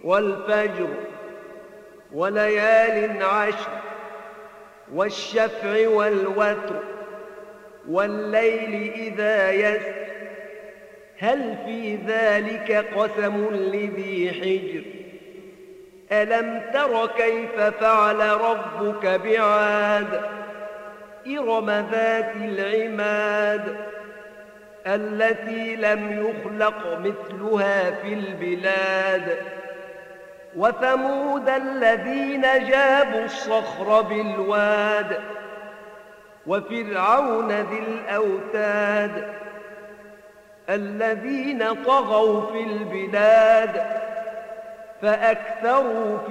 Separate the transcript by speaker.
Speaker 1: والفجر وليال عشر والشفع والوتر والليل إذا يسر هل في ذلك قسم لذي حجر ألم تر كيف فعل ربك بعاد إرم ذات العماد التي لم يخلق مثلها في البلاد وثمود الذين جابوا الصخر بالواد وفرعون ذي الأوتاد الذين طغوا في البلاد فأكثروا